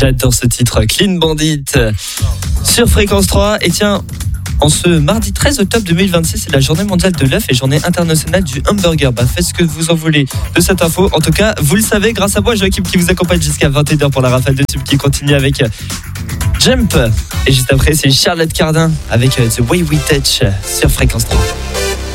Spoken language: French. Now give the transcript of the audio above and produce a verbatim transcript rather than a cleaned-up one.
J'adore ce titre, Clean Bandit, sur Fréquence trois. Et tiens, en ce mardi treize octobre deux mille vingt-six, c'est la journée mondiale de l'œuf et journée internationale du hamburger. Bah, faites ce que vous en voulez de cette info. En tout cas, vous le savez, grâce à moi, Joachim, qui vous accompagne jusqu'à vingt et une heures pour la rafale de tubes qui continue avec Jump. Et juste après, c'est Charlotte Cardin avec The Way We Touch sur Fréquence trois.